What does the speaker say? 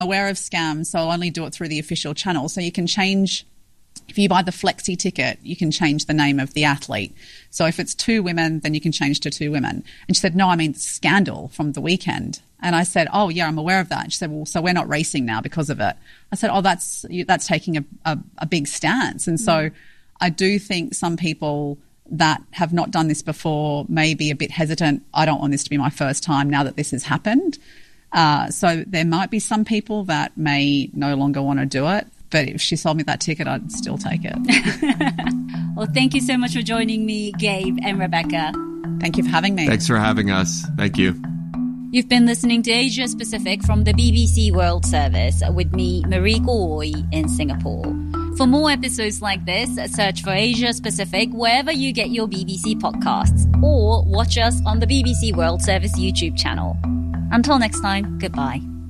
aware of scams, so I'll only do it through the official channel. So you can change, if you buy the flexi ticket, you can change the name of the athlete. So if it's 2 women, then you can change to 2 women. And she said, no, I mean Scandal from the weekend. And I said, oh, yeah, I'm aware of that. And she said, well, so we're not racing now because of it. I said, oh, that's taking a big stance. And so I do think some people that have not done this before may be a bit hesitant. I don't want this to be my first time now that this has happened. So there might be some people that may no longer want to do it. But if she sold me that ticket, I'd still take it. Well, thank you so much for joining me, Gabe and Rebecca. Thank you for having me. Thanks for having us. Thank you. You've been listening to Asia Pacific from the BBC World Service with me, Mariko Oi, in Singapore. For more episodes like this, search for Asia Pacific wherever you get your BBC podcasts or watch us on the BBC World Service YouTube channel. Until next time, goodbye.